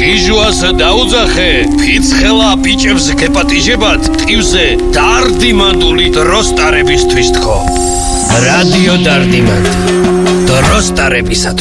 ხიჟუას დაუძახე, ფიცხელა ბიჭებს გეპატიჟებათ, ტივზე დარდიმანდული დროსტარებისთვის თქო. რადიო დარდიმანდი. დროსტარებისათვის.